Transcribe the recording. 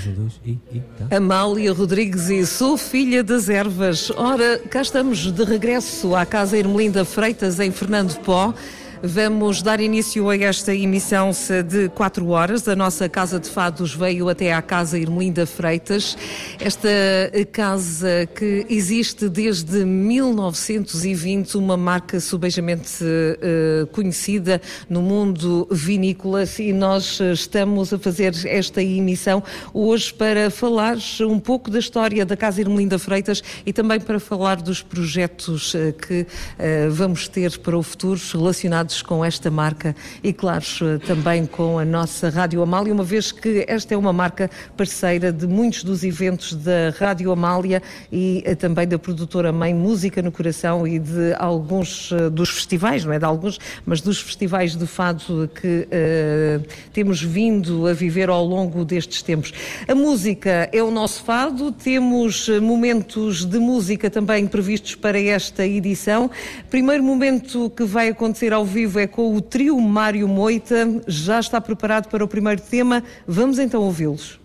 3, 1, 2 tá. Amália Rodrigues e sou filha das ervas. Ora, cá estamos de regresso à Casa Ermelinda Freitas, em Fernando Pó. Vamos dar início a esta emissão de 4 horas. A nossa Casa de Fados veio até à Casa Ermelinda Freitas. Esta casa que existe desde 1920, uma marca subejamente conhecida no mundo vinícola, e nós estamos a fazer esta emissão hoje para falar um pouco da história da Casa Ermelinda Freitas e também para falar dos projetos que vamos ter para o futuro relacionados com esta marca e, claro, também com a nossa Rádio Amália, uma vez que esta é uma marca parceira de muitos dos eventos da Rádio Amália e também da produtora mãe Música no Coração e de alguns dos festivais, não é de alguns, mas dos festivais de fado que temos vindo a viver ao longo destes tempos. A música é o nosso fado, temos momentos de música também previstos para esta edição. Primeiro momento que vai acontecer ao vivo é com o trio Mário Moita. Já está preparado para o primeiro tema? Vamos então ouvi-los.